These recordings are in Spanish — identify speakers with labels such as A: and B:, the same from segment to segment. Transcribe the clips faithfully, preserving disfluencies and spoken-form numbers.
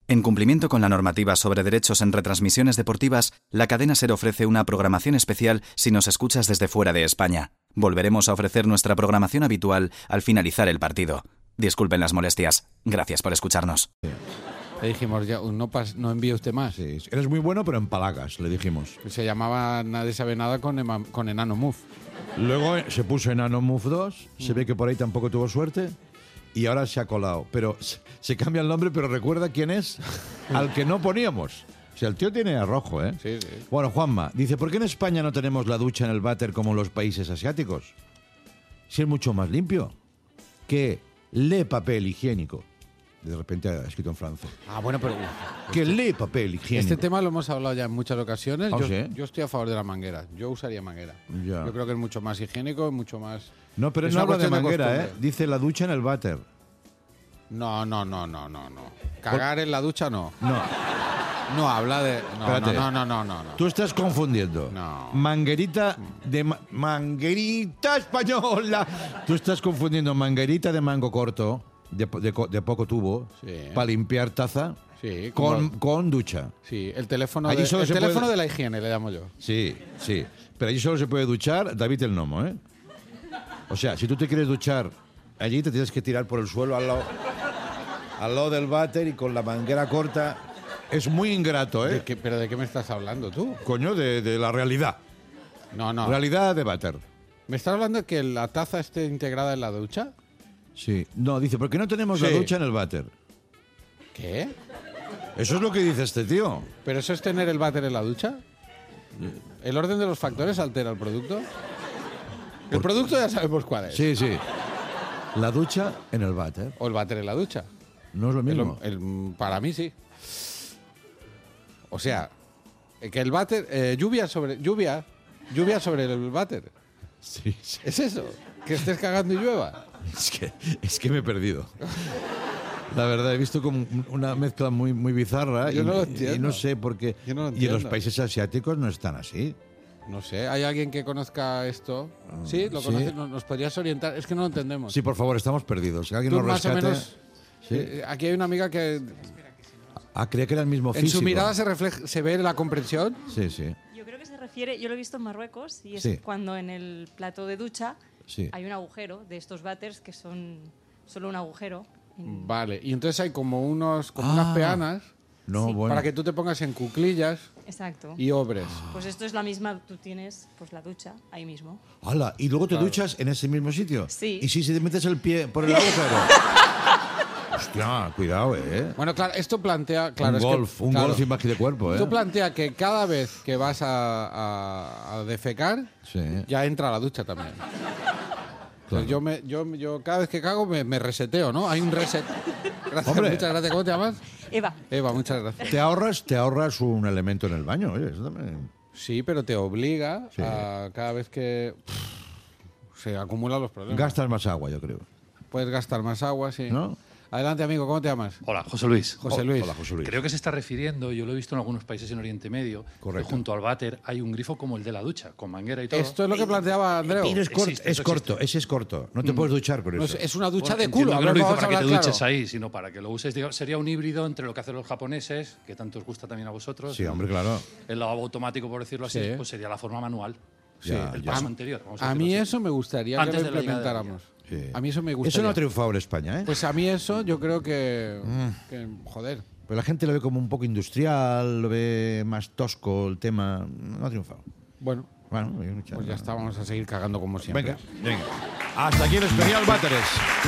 A: En cumplimiento con la normativa sobre derechos en retransmisiones deportivas, la cadena SER ofrece una programación especial si nos escuchas desde fuera de España. Volveremos a ofrecer nuestra programación habitual al finalizar el partido. Disculpen las molestias. Gracias por escucharnos.
B: Le dijimos, ya, no, pas, no envíe usted más.
C: Sí, eres muy bueno, pero en palagas, le dijimos.
B: Se llamaba Nadie sabe nada con, ema, con Enano Move.
C: Luego se puso Enano Move dos, mm. se ve que por ahí tampoco tuvo suerte. Y ahora se ha colado. Pero se cambia el nombre, pero recuerda quién es al que no poníamos. O sea, el tío tiene a rojo, ¿eh?
B: Sí, sí.
C: Bueno, Juanma, dice, ¿por qué en España no tenemos la ducha en el váter como en los países asiáticos? Si es mucho más limpio que le papel higiénico. De repente ha escrito en francés.
B: Ah, bueno, pero...
C: Que
B: este,
C: le papel higiénico.
B: Este tema lo hemos hablado ya en muchas ocasiones.
C: ¿Oh,
B: yo,
C: sí?
B: yo estoy a favor de la manguera. Yo usaría manguera.
C: Ya.
B: Yo creo que es mucho más higiénico, mucho más...
C: No, pero
B: es
C: no habla de
B: cuestión
C: manguera,
B: de
C: ¿eh? Dice la ducha en el váter.
B: No, no, no, no, no, no. Cagar Por... en la ducha no.
C: No.
B: No habla de... No,
C: Espérate.
B: no, no, no, no, no.
C: Tú estás confundiendo.
B: No.
C: Manguerita de... Ma- manguerita española. Tú estás confundiendo manguerita de mango corto, de, de, de poco tubo,
B: sí.
C: para limpiar taza,
B: sí,
C: con,
B: como...
C: con ducha.
B: Sí, el teléfono,
C: allí
B: de,
C: solo
B: el
C: se
B: teléfono
C: puede...
B: de la higiene, le llamo yo.
C: Sí, sí. Pero allí solo se puede duchar David el Nomo, ¿eh? O sea, si tú te quieres duchar, allí te tienes que tirar por el suelo al lado, al lado del váter y con la manguera corta. Es muy ingrato, ¿eh?
B: ¿De qué, ¿Pero de qué me estás hablando tú?
C: Coño, de, de la realidad.
B: No, no.
C: Realidad de váter.
B: ¿Me estás hablando de que la taza esté integrada en la ducha?
C: Sí. No, dice, ¿por qué no tenemos
B: Sí.
C: la ducha en el váter?
B: ¿Qué?
C: Eso es lo que dice este tío.
B: ¿Pero eso es tener el váter en la ducha? ¿El orden de los factores altera el producto? El producto ya sabemos cuál es.
C: Sí, sí. La ducha en el váter.
B: O el váter en la ducha.
C: No es lo mismo.
B: El, el, para mí sí. O sea, que el váter... Eh, lluvia sobre... Lluvia. Lluvia sobre el váter.
C: Sí, sí.
B: ¿Es eso? ¿Que estés cagando y llueva?
C: Es que, es que me he perdido. La verdad, he visto como una mezcla muy, muy bizarra.
B: Yo
C: y,
B: no lo entiendo.
C: y no sé por qué.
B: Yo no lo
C: y en
B: entiendo.
C: los países asiáticos no están así.
B: No sé, ¿hay alguien que conozca esto? ¿Sí? ¿Lo
C: Sí.
B: conoces? ¿Nos, nos podrías orientar? Es que no lo entendemos.
C: Sí, por favor, estamos perdidos. Que alguien
B: Tú
C: nos
B: más
C: rescate.
B: o menos...
C: Sí.
B: eh, aquí hay una amiga que...
C: Ah, creía que era el mismo
B: ¿En
C: físico.
B: su mirada se, refleja, se ve la comprensión?
C: Sí, sí.
D: Yo creo que se refiere, yo lo he visto en Marruecos, y es
C: Sí.
D: cuando en el plato de ducha
C: Sí.
D: hay un agujero de estos váteres que son solo un agujero.
B: Vale, y entonces hay como, unos, como
C: Ah.
B: unas peanas
C: No,
D: Sí.
C: bueno.
B: para que tú te pongas en cuclillas
D: Exacto.
B: y obres.
D: Pues esto es la misma, tú tienes pues la ducha ahí mismo.
C: ¡Hala! ¿Y luego te
B: Claro.
C: duchas en ese mismo sitio?
D: Sí.
C: ¿Y si te metes el pie por el agujero? Hostia, cuidado, ¿eh?
B: Bueno, claro, esto plantea... Claro,
C: un
B: es que-
C: golf, un
B: claro,
C: golf imagen de cuerpo, ¿eh?
B: Tú plantea que cada vez que vas a, a- a defecar,
C: Sí.
B: ya entra a la ducha también. Entonces, yo, me, yo, yo cada vez que cago me, me reseteo, ¿no? Hay un reset. Gracias,
C: Hombre.
B: muchas gracias. ¿Cómo te llamas?
D: Eva,
B: Eva, muchas gracias.
C: Te ahorras, te ahorras un elemento en el baño, oye, eso también.
B: Sí, pero te obliga
C: Sí.
B: a cada vez que pff, se acumulan los problemas.
C: Gastas más agua, yo creo.
B: Puedes gastar más agua, sí.
C: ¿No?
B: Adelante, amigo, ¿cómo te llamas?
E: Hola, José Luis.
B: José Luis.
C: Hola, José Luis.
E: Creo que se está refiriendo, yo lo he visto en algunos países en Oriente Medio,
C: Correcto.
E: que junto al váter hay un grifo como el de la ducha, con manguera y todo.
B: Esto es lo que planteaba Andreu.
C: Pero es, corto,
E: Existe,
C: es
E: esto
C: corto,
E: existe.
C: ese es corto. No te puedes duchar con
B: No,
C: eso.
B: es, es una ducha
E: Bueno,
B: de culo.
E: entiendo
B: A
E: que
B: ver,
E: no lo
B: vamos
E: dice
B: a
E: para que te
B: hablar
E: duches
B: claro.
E: ahí, sino para que lo uses. Digo, sería un híbrido entre lo que hacen los japoneses, que tanto os gusta también a vosotros.
C: Sí, hombre, claro.
E: El lavabo automático, por decirlo así,
B: Sí.
E: pues sería la forma manual.
B: Sí.
E: El
C: ya.
E: paso
B: A-
E: anterior. vamos a
B: A
E: decirlo
B: mí
E: así.
B: eso me gustaría
E: Antes
B: que
E: de
B: lo
E: la llegada de
B: implementáramos.
C: Sí.
B: A mí eso me gustaría.
C: Eso no ha triunfado en España, ¿eh?
B: Pues a mí eso yo creo que,
C: Mm.
B: que joder.
C: Pero la gente lo ve como un poco industrial, lo ve más tosco el tema. No ha triunfado.
B: Bueno,
C: Bueno, hay mucha-
B: pues ya está, vamos a seguir cagando como siempre.
C: Venga, venga. Hasta aquí el especial Váteres.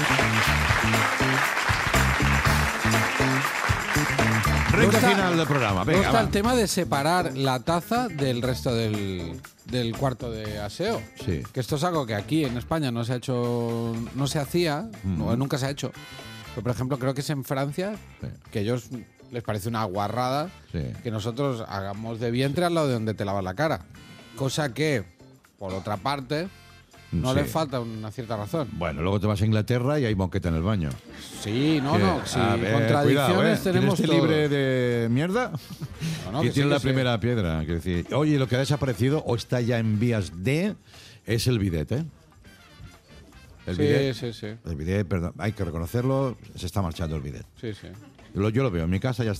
C: Recta
B: gusta-
C: final del programa.
B: Me
C: Venga,
B: gusta
C: va.
B: el tema de separar la taza del resto del, del cuarto de aseo.
C: Sí.
B: Que esto es algo que aquí en España no se ha hecho, no se hacía, o nunca se ha hecho. Pero, por ejemplo, creo que es en Francia,
C: Sí.
B: que a ellos les parece una guarrada
C: Sí.
B: que nosotros hagamos de vientre al lado de donde te lavas la cara. Cosa que, por otra parte, no
C: Sí.
B: le falta una cierta razón.
C: Bueno, luego te vas a Inglaterra y hay moqueta en el baño.
B: Sí, no,
C: Que-
B: no. Sí,
C: a ver,
B: contradicciones
C: cuidado, ¿eh?
B: tenemos
C: ¿Tienes
B: todos.
C: libre de mierda?
B: No, no,
C: y
B: que
C: tiene
B: sí,
C: la
B: que sí.
C: primera piedra. Quiero decir, oye, lo que ha desaparecido o está ya en vías de es el bidet, ¿eh? El
B: Sí,
C: bidet,
B: sí, sí.
C: el bidet, perdón, hay que reconocerlo, se está marchando el bidet.
B: Sí, sí.
C: Yo lo, yo lo veo en mi casa, ya